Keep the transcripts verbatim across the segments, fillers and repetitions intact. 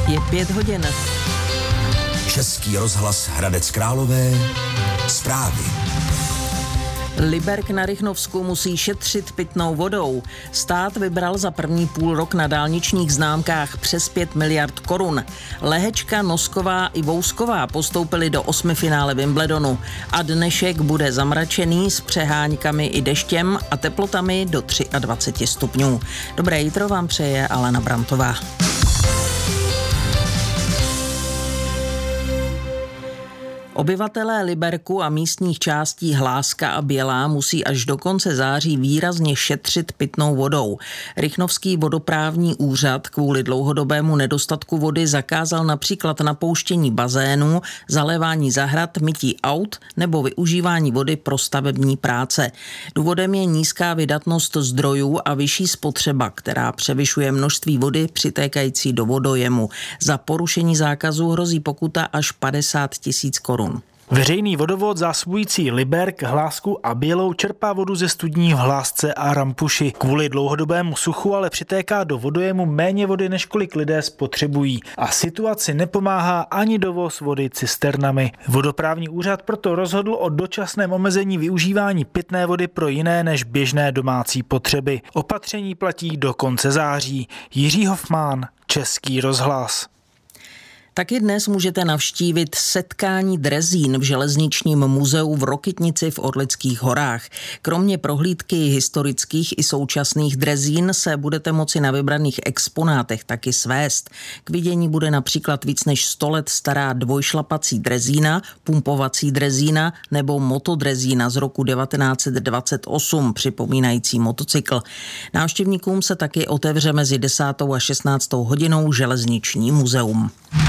Je pět hodin. Český rozhlas Hradec Králové. Zprávy. Liberk na Rychnovsku musí šetřit pitnou vodou. Stát vybral za první půl rok na dálničních známkách přes pět miliard korun. Lehečka, Nosková i Vousková postoupili do osmifinále Wimbledonu a dnešek bude zamračený s přeháňkami i deštěm a teplotami do dvacet tři stupňů. Dobré jitro vám přeje Alena Brantová. Obyvatelé Liberku a místních částí Hláska a Bělá musí až do konce září výrazně šetřit pitnou vodou. Rychnovský vodoprávní úřad kvůli dlouhodobému nedostatku vody zakázal například napouštění bazénů, zalévání zahrad, mytí aut nebo využívání vody pro stavební práce. Důvodem je nízká vydatnost zdrojů a vyšší spotřeba, která převyšuje množství vody přitékající do vodojemu. Za porušení zákazu hrozí pokuta až padesát tisíc korun. Veřejný vodovod zásobující Liberk, Hlásku a Bělou čerpá vodu ze studní v Hlásce a Rampuši. Kvůli dlouhodobému suchu ale přitéká do vodojemu méně vody, než kolik lidé spotřebují. A situaci nepomáhá ani dovoz vody cisternami. Vodoprávní úřad proto rozhodl o dočasném omezení využívání pitné vody pro jiné než běžné domácí potřeby. Opatření platí do konce září. Jiří Hofmán, Český rozhlas. Taky dnes můžete navštívit setkání drezín v Železničním muzeu v Rokytnici v Orlických horách. Kromě prohlídky historických i současných drezín se budete moci na vybraných exponátech taky svést. K vidění bude například víc než sto let stará dvojšlapací drezína, pumpovací drezína nebo motodrezína z roku devatenáct set dvacet osm, připomínající motocykl. Návštěvníkům se taky otevře mezi desátou a šestnáctou hodinou Železniční muzeum.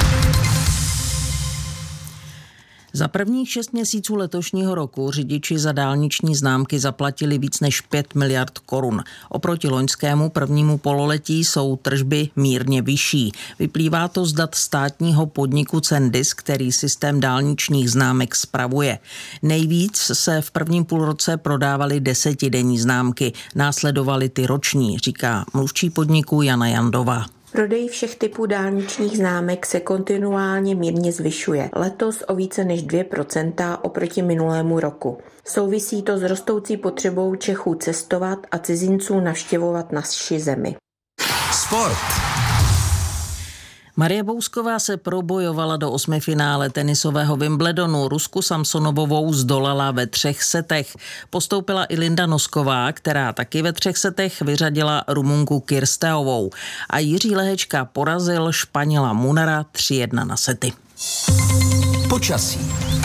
Za prvních šest měsíců letošního roku řidiči za dálniční známky zaplatili víc než pět miliard korun. Oproti loňskému prvnímu pololetí jsou tržby mírně vyšší. Vyplývá to z dat státního podniku Cendis, který systém dálničních známek spravuje. Nejvíc se v prvním půlroce prodávaly desetidenní známky. Následovaly ty roční, říká mluvčí podniku Jana Jandová. Prodej všech typů dálničních známek se kontinuálně mírně zvyšuje. Letos o více než dvě procenta oproti minulému roku. Souvisí to s rostoucí potřebou Čechů cestovat a cizinců navštěvovat naši zemi. Sport. Marie Vousková se probojovala do osmifinále tenisového Wimbledonu. Rusku Samsonovovou zdolala ve třech setech. Postoupila i Linda Nosková, která taky ve třech setech vyřadila Rumunku Kirsteovou. A Jiří Lehečka porazil Španěla Munara tři jedna na sety. Počasí.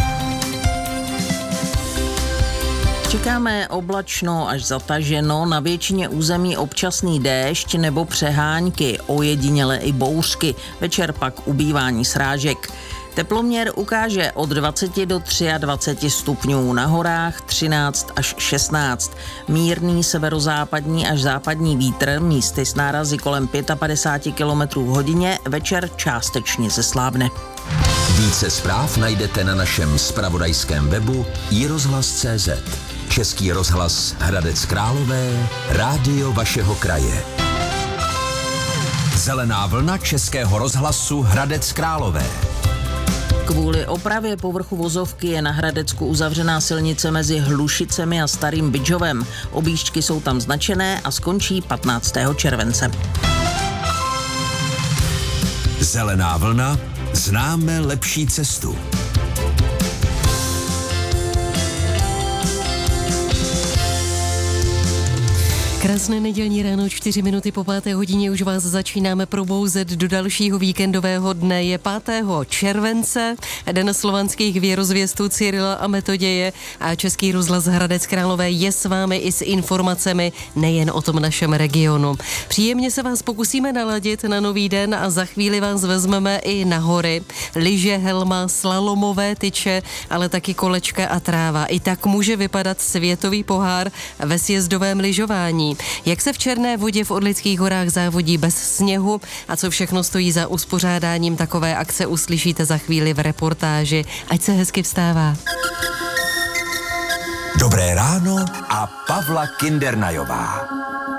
Čekáme oblačno až zataženo, na většině území občasný déšť nebo přeháňky, ojediněle i bouřky, večer pak ubývání srážek. Teploměr ukáže od dvacet do dvacet tři stupňů, na horách třináct až šestnáct. Mírný severozápadní až západní vítr, místy s nárazy kolem padesát pět kilometrů v hodině, večer částečně zeslábne. Více zpráv najdete na našem zpravodajském webu i rozhlas tečka cé zet. Český rozhlas Hradec Králové, rádio vašeho kraje. Zelená vlna Českého rozhlasu Hradec Králové. Kvůli opravě povrchu vozovky je na Hradecku uzavřená silnice mezi Hlušicemi a Starým Bydžovem. Objížďky jsou tam značené a skončí patnáctého července. Zelená vlna, známe lepší cestu. Krásné nedělní ráno, čtyři minuty po páté hodině už vás začínáme probouzet do dalšího víkendového dne. Je pátého července, den slovanských věrozvěstů Cyrila a Metoděje a Český rozhlas Hradec Králové je s vámi i s informacemi nejen o tom našem regionu. Příjemně se vás pokusíme naladit na nový den a za chvíli vás vezmeme i na hory. Lyže, helma, slalomové tyče, ale taky kolečka a tráva. I tak může vypadat světový pohár ve sjezdovém lyžování. Jak se v Černé Vodě v Orlických horách závodí bez sněhu a co všechno stojí za uspořádáním takové akce, uslyšíte za chvíli v reportáži. Ať se hezky vstává. Dobré ráno a Pavla Kindernajová.